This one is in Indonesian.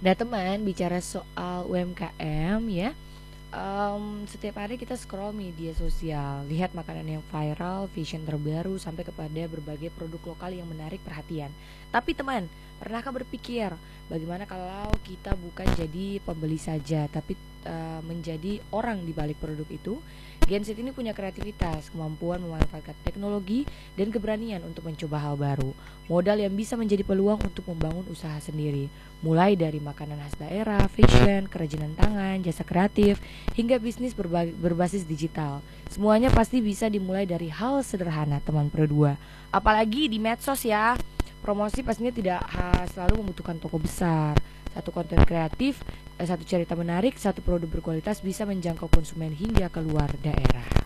Nah teman, bicara soal UMKM ya, setiap hari kita scroll media sosial, lihat makanan yang viral, fashion terbaru, sampai kepada berbagai produk lokal yang menarik perhatian. Tapi teman, pernahkah berpikir bagaimana kalau kita bukan jadi pembeli saja, tapi menjadi orang di balik produk itu? Gen Z ini punya kreativitas, kemampuan memanfaatkan teknologi, dan keberanian untuk mencoba hal baru. Modal yang bisa menjadi peluang untuk membangun usaha sendiri, mulai dari makanan khas daerah, fashion, kerajinan tangan, jasa kreatif, hingga bisnis berbasis digital. Semuanya pasti bisa dimulai dari hal sederhana, teman Pro 2. Apalagi di medsos ya. Promosi pastinya tidak selalu membutuhkan toko besar. Satu konten kreatif, satu cerita menarik, satu produk berkualitas bisa menjangkau konsumen hingga keluar daerah.